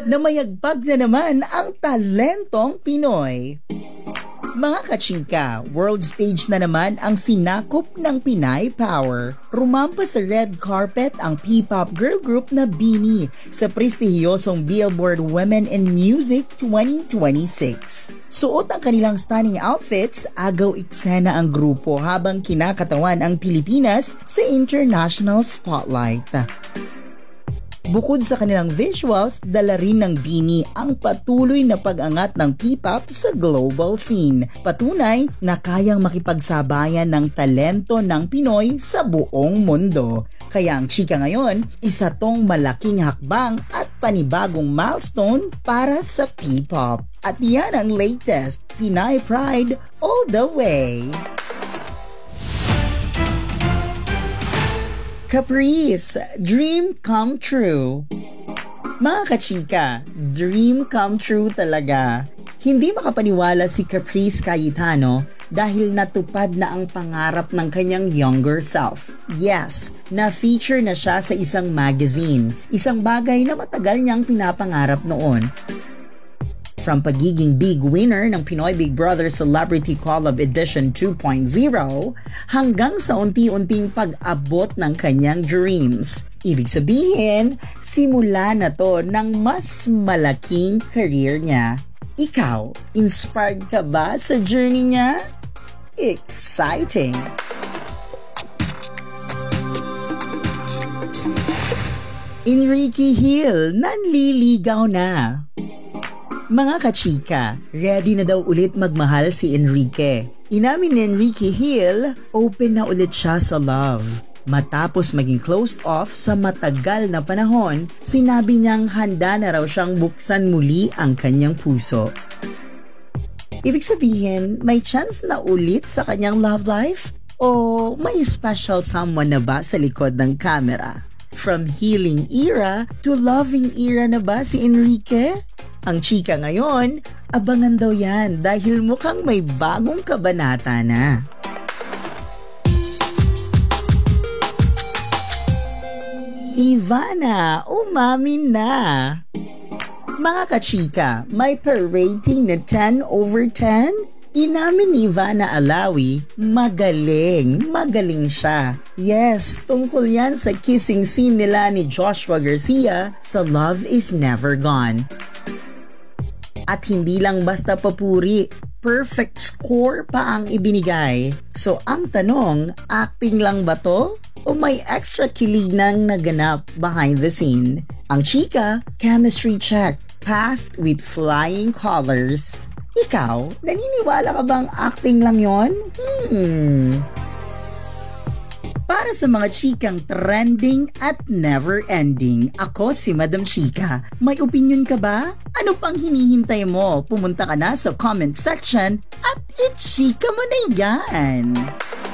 na mayagpag na naman ang talentong Pinoy. Mga kachika, world stage na naman ang sinakop ng Pinay Power. Rumampa sa red carpet ang P-pop girl group na BINI sa prestihiyosong Billboard Women in Music 2026. Suot ang kanilang stunning outfits, agaw eksena ang grupo habang kinakatawan ang Pilipinas sa international spotlight. Bukod sa kanilang visuals, dala rin ng BINI ang patuloy na pag-angat ng P-pop sa global scene. Patunay na kayang makipagsabayan ng talento ng Pinoy sa buong mundo. Kaya ang chika ngayon, isa tong malaking hakbang at panibagong milestone para sa P-pop. At yan ang latest, Pinay Pride all the way! Caprice, dream come true. Mga kachika, dream come true talaga. Hindi makapaniwala si Caprice Cayetano dahil natupad na ang pangarap ng kanyang younger self. Yes, na-feature na siya sa isang magazine, isang bagay na matagal niyang pinapangarap noon. From pagiging big winner ng Pinoy Big Brother Celebrity Collab Edition 2.0 hanggang sa unti-unting pag-abot ng kanyang dreams. Ibig sabihin, simula na to ng mas malaking career niya. Ikaw, inspired ka ba sa journey niya? Exciting! Enrique Hill, nanliligaw na. Mga kachika, ready na daw ulit magmahal si Enrique. Inamin ni Enrique Hill, open na ulit siya sa love. Matapos maging closed off sa matagal na panahon, sinabi niyang handa na raw siyang buksan muli ang kanyang puso. Ibig sabihin, may chance na ulit sa kanyang love life? O may special someone na ba sa likod ng camera? From healing era to loving era na ba si Enrique? Ang chika ngayon, abangan daw yan dahil mukhang may bagong kabanata na. Ivana, umamin na! Mga kachika, may per-rating na 10 over 10? Inamin ni Ivana Alawi, magaling siya. Yes, tungkol yan sa kissing scene nila ni Joshua Garcia sa Love is Never Gone. At hindi lang basta papuri, perfect score pa ang ibinigay. So ang tanong, acting lang ba to? O may extra kilig nang naganap behind the scene? Ang chika, chemistry check, passed with flying colors. Ikaw, naniniwala ka bang acting lang yon? Para sa mga chikang trending at never-ending, ako si Madam Chika. May opinion ka ba? Ano pang hinihintay mo? Pumunta ka na sa comment section at i-chika mo na yan!